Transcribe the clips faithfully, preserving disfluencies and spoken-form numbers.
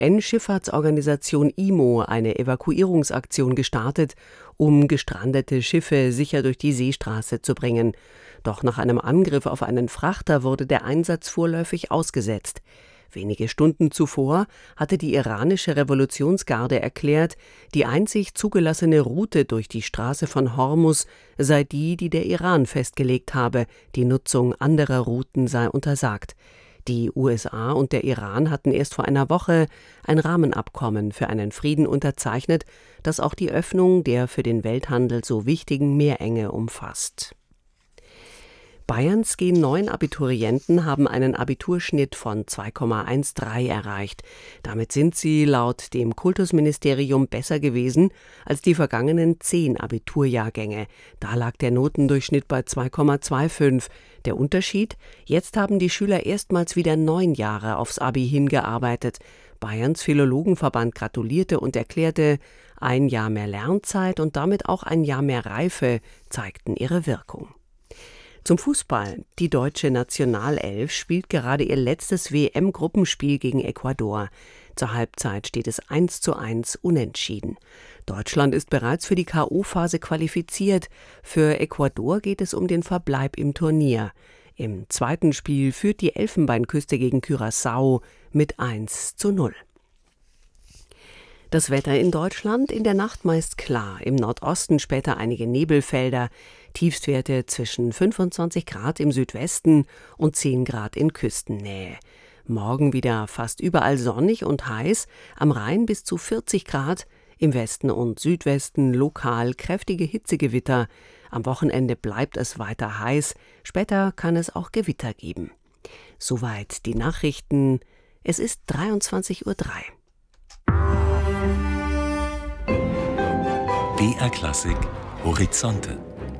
U N-Schifffahrtsorganisation I M O eine Evakuierungsaktion gestartet, um gestrandete Schiffe sicher durch die Seestraße zu bringen. Doch nach einem Angriff auf einen Frachter wurde der Einsatz vorläufig ausgesetzt. Wenige Stunden zuvor hatte die iranische Revolutionsgarde erklärt, die einzig zugelassene Route durch die Straße von Hormuz sei die, die der Iran festgelegt habe, die Nutzung anderer Routen sei untersagt. Die U S A und der Iran hatten erst vor einer Woche ein Rahmenabkommen für einen Frieden unterzeichnet, das auch die Öffnung der für den Welthandel so wichtigen Meerenge umfasst. Bayerns G neun Abiturienten haben einen Abiturschnitt von zwei Komma dreizehn erreicht. Damit sind sie laut dem Kultusministerium besser gewesen als die vergangenen zehn Abiturjahrgänge. Da lag der Notendurchschnitt bei zwei Komma fünfundzwanzig. Der Unterschied? Jetzt haben die Schüler erstmals wieder neun Jahre aufs Abi hingearbeitet. Bayerns Philologenverband gratulierte und erklärte, ein Jahr mehr Lernzeit und damit auch ein Jahr mehr Reife zeigten ihre Wirkung. Zum Fußball. Die deutsche Nationalelf spielt gerade ihr letztes W M-Gruppenspiel gegen Ecuador. Zur Halbzeit steht es eins zu eins unentschieden. Deutschland ist bereits für die K O-Phase qualifiziert. Für Ecuador geht es um den Verbleib im Turnier. Im zweiten Spiel führt die Elfenbeinküste gegen Curaçao mit eins zu null. Das Wetter in Deutschland, in der Nacht meist klar, im Nordosten später einige Nebelfelder, Tiefstwerte zwischen fünfundzwanzig Grad im Südwesten und zehn Grad in Küstennähe. Morgen wieder fast überall sonnig und heiß, am Rhein bis zu vierzig Grad, im Westen und Südwesten lokal kräftige Hitzegewitter. Am Wochenende bleibt es weiter heiß, später kann es auch Gewitter geben. Soweit die Nachrichten, es ist dreiundzwanzig Uhr drei. B R Klassik Horizonte.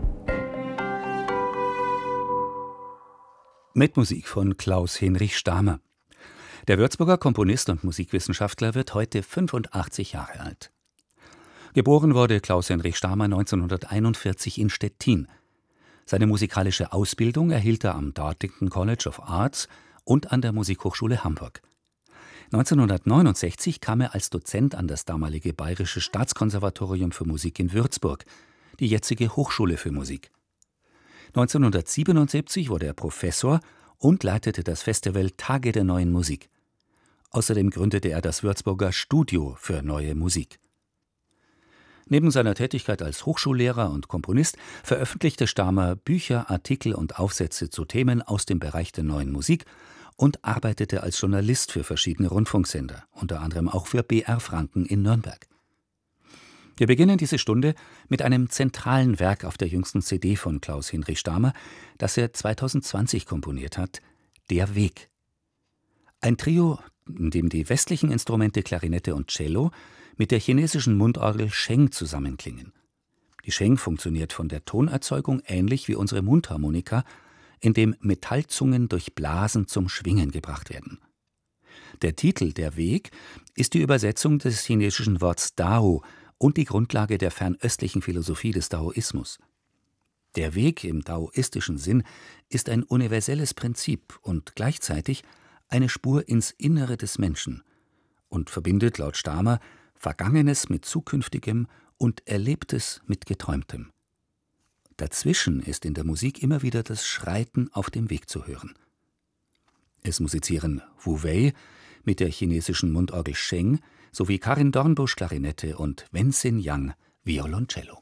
Mit Musik von Klaus-Hinrich Stamer. Der Würzburger Komponist und Musikwissenschaftler wird heute fünfundachtzig Jahre alt. Geboren wurde Klaus-Hinrich Stamer neunzehnhunderteinundvierzig in Stettin. Seine musikalische Ausbildung erhielt er am Dartington College of Arts und an der Musikhochschule Hamburg. neunzehnhundertneunundsechzig kam er als Dozent an das damalige Bayerische Staatskonservatorium für Musik in Würzburg, die jetzige Hochschule für Musik. neunzehnhundertsiebenundsiebzig wurde er Professor und leitete das Festival Tage der Neuen Musik. Außerdem gründete er das Würzburger Studio für Neue Musik. Neben seiner Tätigkeit als Hochschullehrer und Komponist veröffentlichte Stamer Bücher, Artikel und Aufsätze zu Themen aus dem Bereich der Neuen Musik und arbeitete als Journalist für verschiedene Rundfunksender, unter anderem auch für B R Franken in Nürnberg. Wir beginnen diese Stunde mit einem zentralen Werk auf der jüngsten C D von Klaus-Hinrich Stamer, das er zweitausendzwanzig komponiert hat, Der Weg. Ein Trio, in dem die westlichen Instrumente Klarinette und Cello mit der chinesischen Mundorgel Sheng zusammenklingen. Die Sheng funktioniert von der Tonerzeugung ähnlich wie unsere Mundharmonika, in dem Metallzungen durch Blasen zum Schwingen gebracht werden. Der Titel Der Weg ist die Übersetzung des chinesischen Worts Dao und die Grundlage der fernöstlichen Philosophie des Daoismus. Der Weg im daoistischen Sinn ist ein universelles Prinzip und gleichzeitig eine Spur ins Innere des Menschen und verbindet laut Stamer Vergangenes mit Zukünftigem und Erlebtes mit Geträumtem. Dazwischen ist in der Musik immer wieder das Schreiten auf dem Weg zu hören. Es musizieren Wu Wei mit der chinesischen Mundorgel Sheng sowie Karin Dornbusch Klarinette und Wen Xin Yang Violoncello.